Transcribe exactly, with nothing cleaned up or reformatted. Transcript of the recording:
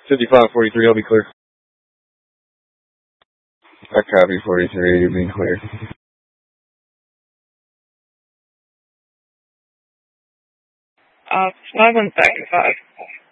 fifty-five forty-three, I'll be clear. I copy forty-three, you're being clear. Uh, five one second, five.